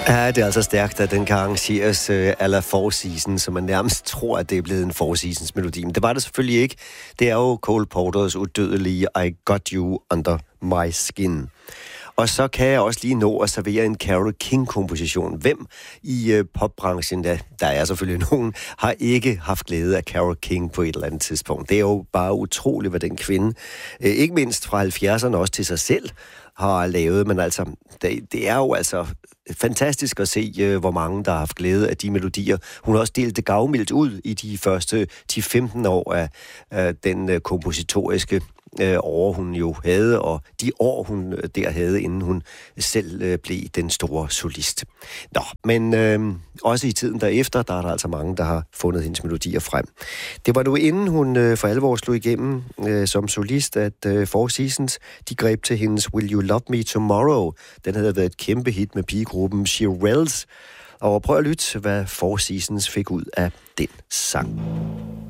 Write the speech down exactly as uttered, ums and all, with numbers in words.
Ja, det er altså stærkt, at den kan arrangeres øh, a la Four Seasons, så man nærmest tror, at det er blevet en Four Seasons melodi. Men det var det selvfølgelig ikke. Det er jo Cole Porters udødelige I Got You Under My Skin. Og så kan jeg også lige nå at servere en Carole King-komposition. Hvem i øh, popbranchen, ja, der er selvfølgelig nogen, har ikke haft glæde af Carole King på et eller andet tidspunkt. Det er jo bare utroligt, hvad den kvinde, øh, ikke mindst fra halvfjerdserne også til sig selv, har lavet. Men altså, det, det er jo altså fantastisk at se, øh, hvor mange, der har haft glæde af de melodier. Hun har også delt det gavmildt ud i de første ti til femten år af, af den øh, kompositoriske øh, år, hun jo havde, og de år, hun der havde, inden hun selv øh, blev den store solist. Nå, men øh, også i tiden derefter, der er der altså mange, der har fundet hendes melodier frem. Det var nu inden hun øh, for alvor slog igennem øh, som solist, at øh, Four Seasons, de greb til hendes Will You Love Me Tomorrow. Den havde været et kæmpe hit med pigegruppen Shirelles. Og prøv at lytte, hvad Four Seasons fik ud af den sang.